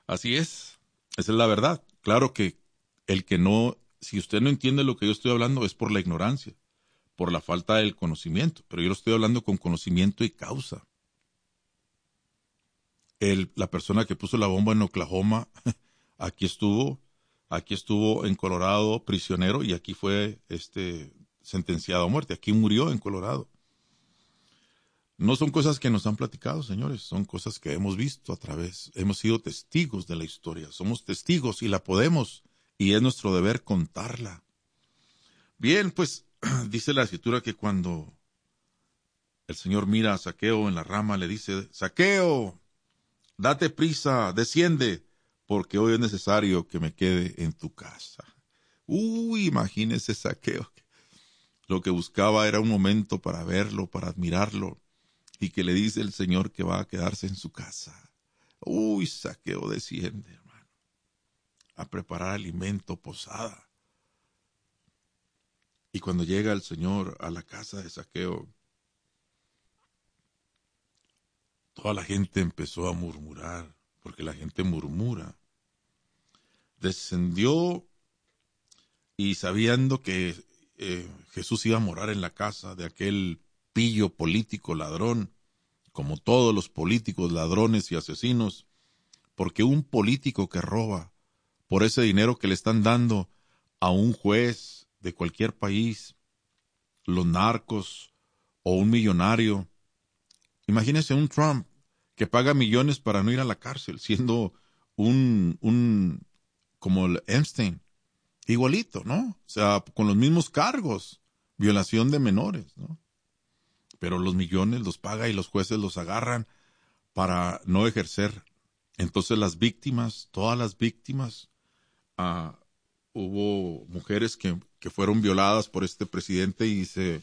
Así es. Esa es la verdad. Claro que el que no, si usted no entiende lo que yo estoy hablando es por la ignorancia, por la falta del conocimiento, pero yo lo estoy hablando con conocimiento y causa. La persona que puso la bomba en Oklahoma, aquí estuvo en Colorado prisionero y aquí fue sentenciado a muerte. Aquí murió en Colorado. No son cosas que nos han platicado, señores, son cosas que hemos visto hemos sido testigos de la historia, somos testigos y la podemos, y es nuestro deber contarla. Bien, pues dice la escritura que cuando el Señor mira a Zaqueo en la rama, le dice: Zaqueo, date prisa, desciende, porque hoy es necesario que me quede en tu casa. Imagínese Zaqueo. Lo que buscaba era un momento para verlo, para admirarlo, y que le dice el Señor que va a quedarse en su casa. Zaqueo desciende, hermano, a preparar alimento, posada. Y cuando llega el Señor a la casa de Zaqueo, toda la gente empezó a murmurar, porque la gente murmura. Descendió y sabiendo que Jesús iba a morar en la casa de aquel pillo político ladrón, como todos los políticos ladrones y asesinos, porque un político que roba por ese dinero que le están dando a un juez de cualquier país, los narcos o un millonario. Imagínense un Trump que paga millones para no ir a la cárcel, siendo como el Epstein, igualito, ¿no? O sea, con los mismos cargos, violación de menores, ¿no? Pero los millones los paga y los jueces los agarran para no ejercer. Entonces las víctimas, todas las víctimas, hubo mujeres que fueron violadas por este presidente y se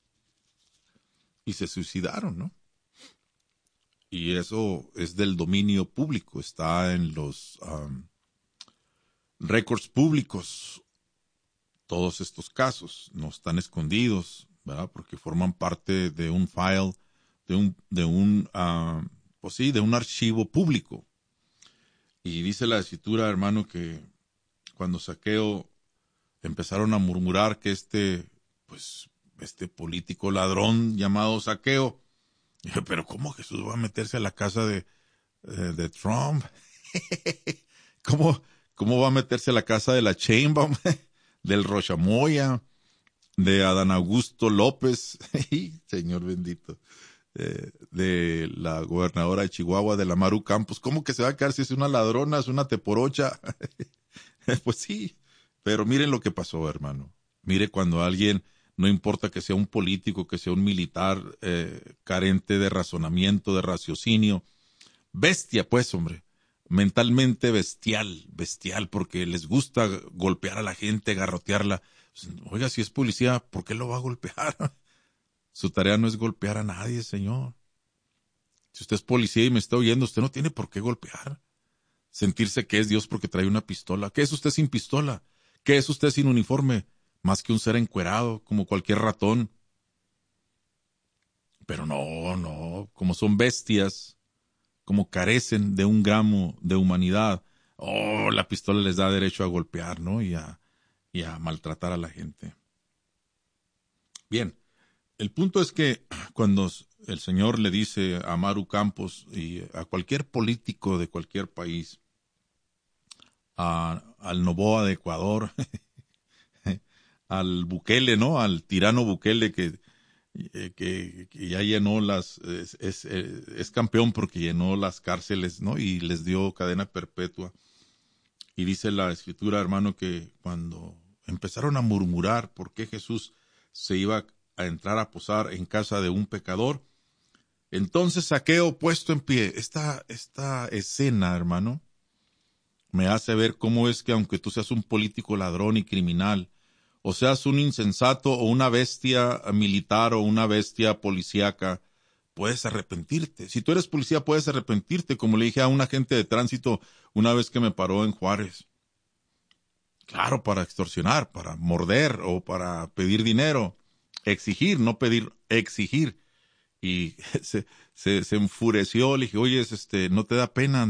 suicidaron, ¿no? Y eso es del dominio público, está en los récords públicos. Todos estos casos no están escondidos, ¿verdad? Porque forman parte de un file, de un archivo público. Y dice la escritura, hermano, que cuando Zaqueo empezaron a murmurar que este político ladrón llamado Zaqueo, pero ¿cómo Jesús va a meterse a la casa de Trump? ¿Cómo va a meterse a la casa de la Sheinbaum, del Rochamoya, de Adán Augusto López, Señor bendito, de la gobernadora de Chihuahua, de la Maru Campos? ¿Cómo que se va a quedar si es una ladrona, es una teporocha? Pues sí, pero miren lo que pasó, hermano. Mire cuando alguien, no importa que sea un político, que sea un militar, carente de razonamiento, de raciocinio, bestia pues, hombre, mentalmente bestial, porque les gusta golpear a la gente, garrotearla. Oiga, si es policía, ¿por qué lo va a golpear? Su tarea no es golpear a nadie, señor. Si usted es policía y me está oyendo, usted no tiene por qué golpear. Sentirse que es Dios porque trae una pistola. ¿Qué es usted sin pistola? ¿Qué es usted sin uniforme? Más que un ser encuerado, como cualquier ratón. Pero no, como son bestias, como carecen de un gramo de humanidad, la pistola les da derecho a golpear, ¿no? Y a maltratar a la gente. Bien, el punto es que cuando el Señor le dice a Maru Campos y a cualquier político de cualquier país, al Noboa de Ecuador, al Bukele, ¿no? Al tirano Bukele que ya llenó es campeón porque llenó las cárceles, ¿no? Y les dio cadena perpetua. Y dice la escritura, hermano, que cuando empezaron a murmurar por qué Jesús se iba a entrar a posar en casa de un pecador, entonces Zaqueo, puesto en pie. Esta escena, hermano, me hace ver cómo es que aunque tú seas un político ladrón y criminal, o seas un insensato o una bestia militar o una bestia policíaca, puedes arrepentirte. Si tú eres policía, puedes arrepentirte, como le dije a un agente de tránsito una vez que me paró en Juárez. Claro, para extorsionar, para morder o para pedir dinero. Exigir, no pedir, exigir. Y se enfureció, le dije, oye, ¿no te da pena